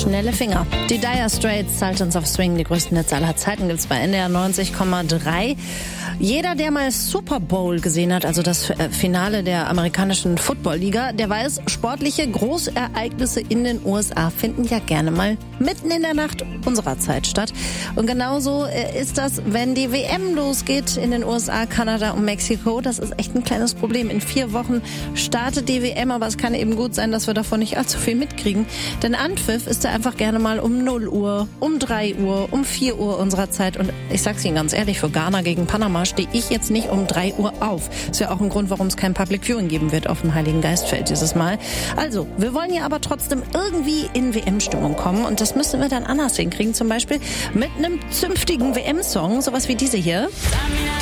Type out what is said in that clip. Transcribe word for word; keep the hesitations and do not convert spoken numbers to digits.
schnelle Finger. Die Dire Straits, Sultans of Swing, die größten Hits aller Zeiten, gibt's bei N D R neunzig Komma drei. Jeder, der mal Super Bowl gesehen hat, also das Finale der amerikanischen Football-Liga, der weiß, sportliche Großereignisse in den U S A finden ja gerne mal mitten in der Nacht unserer Zeit statt. Und genauso ist das, wenn die W M losgeht in den U S A, Kanada und Mexiko. Das ist echt ein kleines Problem. In vier Wochen startet die W M, aber es kann eben gut sein, dass wir davon nicht allzu viel mitkriegen. Denn Anpfiff ist da einfach gerne mal um null Uhr, um drei Uhr, um vier Uhr unserer Zeit. Und ich sag's Ihnen ganz ehrlich, für Ghana gegen Panama stehe ich jetzt nicht um drei Uhr auf. Ist ja auch ein Grund, warum es kein Public Viewing geben wird auf dem Heiligen Geistfeld dieses Mal. Also, wir wollen ja aber trotzdem irgendwie in W M-Stimmung kommen und das müssen wir dann anders hinkriegen. Zum Beispiel mit einem zünftigen W M-Song, sowas wie diese hier.